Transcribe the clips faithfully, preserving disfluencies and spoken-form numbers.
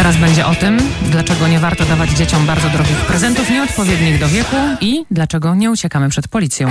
Teraz będzie o tym, dlaczego nie warto dawać dzieciom bardzo drogich prezentów nieodpowiednich do wieku i dlaczego nie uciekamy przed policją.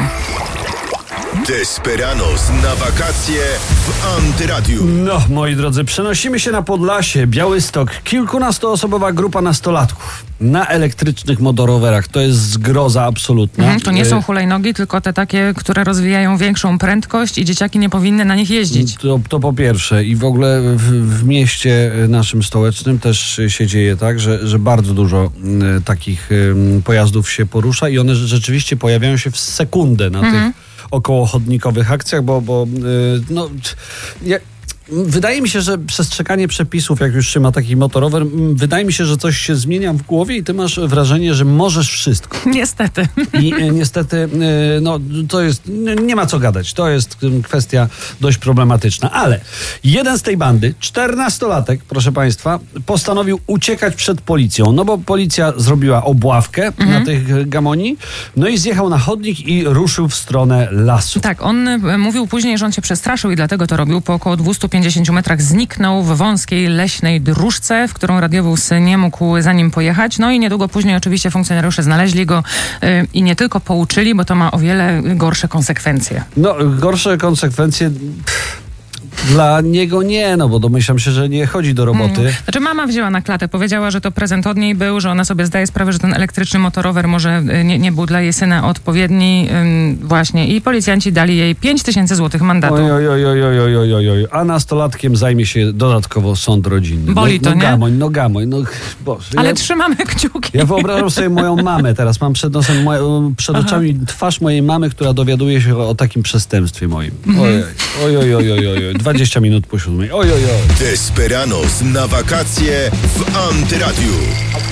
Desperados na wakacje w Antyradiu. No, moi drodzy, przenosimy się na Podlasie, Białystok. Kilkunastoosobowa grupa nastolatków na elektrycznych motorowerach. To jest zgroza absolutna. Mhm, to nie są hulajnogi, tylko te takie, które rozwijają większą prędkość i dzieciaki nie powinny na nich jeździć. To, to po pierwsze. I w ogóle w, w mieście naszym stołecznym też się dzieje tak, że, że bardzo dużo y, takich y, pojazdów się porusza i one rzeczywiście pojawiają się w sekundę na mhm. tych okołochodnikowych akcjach, bo, bo yy, no, ja, wydaje mi się, że przestrzeganie przepisów, jak już się ma taki motorower, wydaje mi się, że coś się zmienia w głowie i ty masz wrażenie, że możesz wszystko. Niestety. I y, niestety, y, no to jest, y, nie ma co gadać. To jest y, kwestia dość problematyczna. Ale jeden z tej bandy, czternastolatek, proszę państwa, postanowił uciekać przed policją. No bo policja zrobiła obławkę mhm. na tych gamoni, no i zjechał na chodnik i ruszył w stronę lasu. Tak, on y, mówił później, że on się przestraszył i dlatego to robił. Po około dwustu pięćdziesięciu metrach zniknął w wąskiej leśnej dróżce, w którą radiowóz nie mógł za nim pojechać. No i niedługo później oczywiście funkcjonariusze znaleźli go yy, i nie tylko pouczyli, bo to ma o wiele gorsze konsekwencje. No, gorsze konsekwencje... Pff. Dla niego nie, no bo domyślam się, że nie chodzi do roboty. Hmm. Znaczy mama wzięła na klatę, powiedziała, że to prezent od niej był, że ona sobie zdaje sprawę, że ten elektryczny motorower może nie, nie był dla jej syna odpowiedni ym, właśnie i policjanci dali jej pięć tysięcy złotych mandatu. Oj, oj, oj, oj, oj, oj, oj, oj. A nastolatkiem zajmie się dodatkowo sąd rodzinny. Boli no, to, no nie? Gamoń, no gamoń, no Boże. Ale ja, trzymamy kciuki. Ja wyobrażam sobie moją mamę teraz, mam przed nosem, moją, przed Aha. oczami twarz mojej mamy, która dowiaduje się o, o takim przestępstwie moim. Oj, oj, oj, oj, oj, oj, oj. dwadzieścia minut po siódmej. Oj, oj, oj. Desperados na wakacje w Antyradiu.